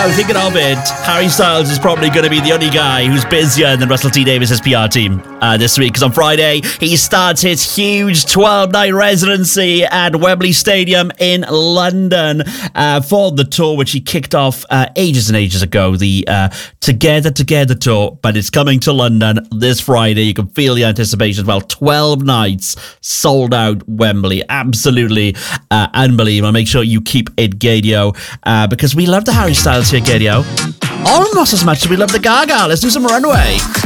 Now, thinking of it, Harry Styles is probably going to be the only guy who's busier than Russell T Davies' PR team this week, because on Friday, he starts his huge 12-night residency at Wembley Stadium in London for the tour, which he kicked off ages and ages ago, the Together tour, but it's coming to London this Friday. You can feel the anticipation as well. 12 nights, sold out Wembley. Absolutely unbelievable. Make sure you keep it Gadio, because we love the Harry Styles here, Gadio. Almost as much as we love the Gaga. Let's do some Runway.